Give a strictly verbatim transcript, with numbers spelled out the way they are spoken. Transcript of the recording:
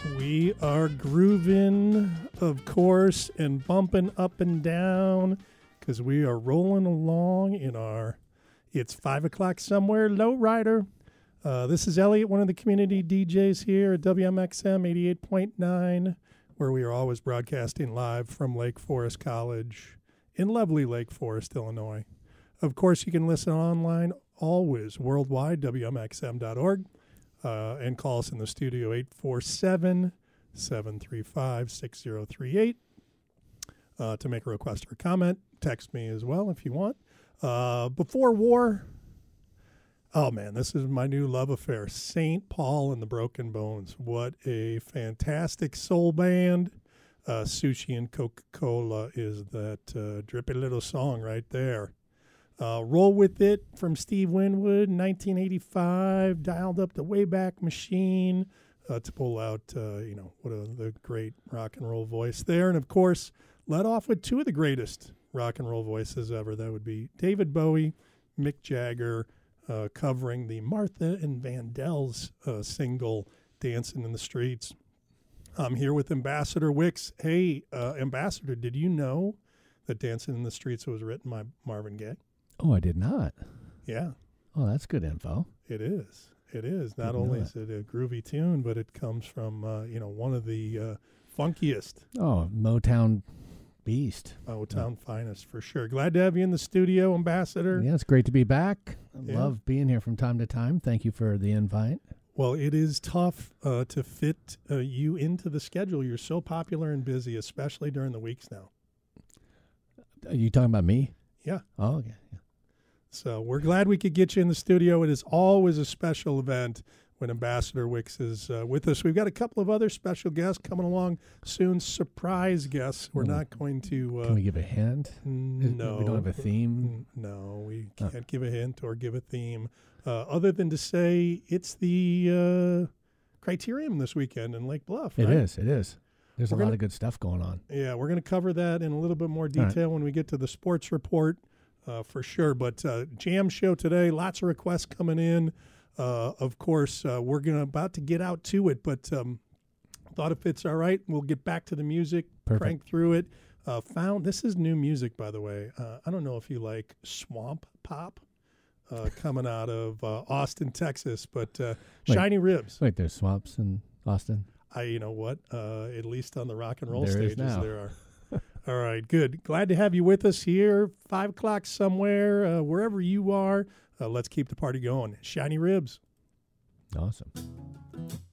We are grooving, of course, and bumping up and down because we are rolling along in our It's five o'clock somewhere lowrider. Uh, this is Elliot, one of the community D Js here at W M X M eighty-eight point nine, where we are always broadcasting live from Lake Forest College in lovely Lake Forest, Illinois. Of course, you can listen online always worldwide, W M X M dot org. Uh, and call us in the studio, eight four seven, seven three five, six zero three eight, uh, to make a request or a comment. Text me as well if you want. Uh, before war, oh, man, this is my new love affair, Saint Paul and the Broken Bones. What a fantastic soul band. Uh, Sushi and Coca-Cola is that uh, drippy little song right there. Uh, Roll With It from Steve Winwood, nineteen eighty-five, dialed up the Wayback Machine uh, to pull out, uh, you know, what a the great rock and roll voice there. And, of course, led off with two of the greatest rock and roll voices ever. That would be David Bowie, Mick Jagger, uh, covering the Martha and Vandel's uh, single, Dancing in the Streets. I'm here with Ambassador Wicks. Hey, uh, Ambassador, did you know that Dancing in the Streets was written by Marvin Gaye? Oh, I did not. Yeah. Oh, that's good info. It is. It is. Not Didn't only know is it a groovy tune, but it comes from, uh, you know, one of the uh, funkiest Oh, Motown beast. Motown finest for sure. Glad to have you in the studio, Ambassador. Yeah, it's great to be back. I Yeah. love being here from time to time. Thank you for the invite. Well, it is tough uh, to fit uh, you into the schedule. You're so popular and busy, especially during the weeks now. Are you talking about me? Yeah. Oh, okay. Yeah. So we're glad we could get you in the studio. It is always a special event when Ambassador Wicks is uh, with us. We've got a couple of other special guests coming along soon, surprise guests. We're Mm. not going to... Uh, Can we give a hint? no. We don't have a theme? No, we Oh. can't give a hint or give a theme, uh, other than to say it's the uh, Criterium this weekend in Lake Bluff, It right? is. It is. There's We're a lot gonna- of good stuff going on. Yeah, we're going to cover that in a little bit more All right. detail when we get to the sports report, uh, for sure. But uh, jam show today, lots of requests coming in. Uh, of course, uh, we're going to about to get out to it, but um, thought if it's all right, we'll get back to the music, Perfect. crank through it. Uh, found this is new music, by the way. Uh, I don't know if you like swamp pop, uh, coming out of uh, Austin, Texas, but uh, Wait. Shiny Ribs. Wait, there's swamps in Austin? I, you know what? Uh, at least on the rock and roll There is stages, now. there are. All right, good. Glad to have you with us here. Five o'clock somewhere, uh, wherever you are. Uh, let's keep the party going. Shiny Ribs. Awesome.